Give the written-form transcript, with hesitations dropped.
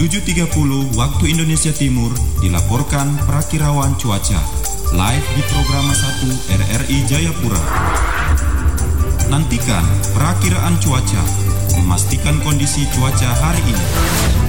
7.30 waktu Indonesia Timur dilaporkan perakirauan cuaca live di program 1 RRI Jayapura. Nantikan perakiraan cuaca, memastikan kondisi cuaca hari ini.